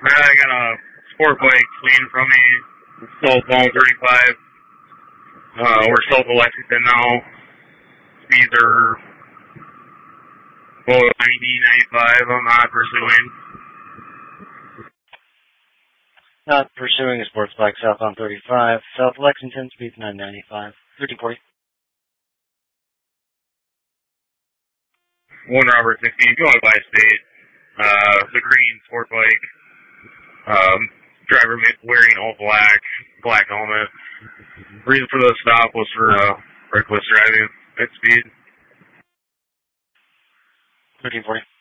I got a sport bike fleeing from me. South Zone 35. We're south of Lexington now. Speeds are about 90, 95. I'm not pursuing. Not pursuing a sports bike south on 35. South Lexington, speeds 995. 1340. One Robert 16. If you want to buy a state, the green sport bike. Driver wearing all black helmet. Reason for the stop was for reckless driving at speed. 1340.